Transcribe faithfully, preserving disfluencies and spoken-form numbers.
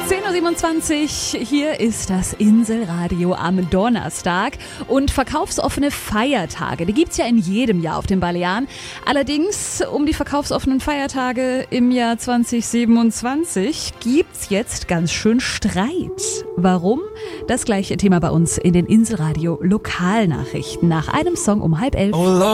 zehn Uhr siebenundzwanzig, hier ist das Inselradio am Donnerstag und verkaufsoffene Feiertage, die gibt's ja in jedem Jahr auf den Balearen. Allerdings um die verkaufsoffenen Feiertage im Jahr zwanzig siebenundzwanzig gibt's jetzt ganz schön Streit. Warum? Das gleiche Thema bei uns in den Inselradio Lokalnachrichten nach einem Song um halb elf.